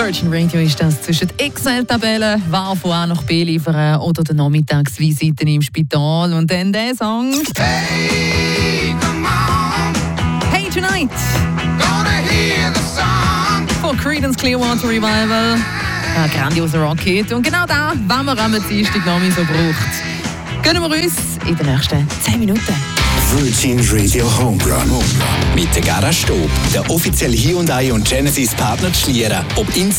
Virgin Radio ist das zwischen der Excel-Tabelle, wer von A nach B liefern oder der Nachmittagsvisiten im Spital. Und dann der Song. Hey, come on. Hey Tonight. Gonna hear the song. Von Creedence Clearwater Revival. Ein grandioser Rocket. Und genau da, wenn man am Dienstag noch so braucht. Gönnen wir uns in den nächsten 10 Minuten. Virgin Radio Homerun. Mit der Garage Stob, der offizielle Hyundai und Genesis Partner zu Schlieren. Ob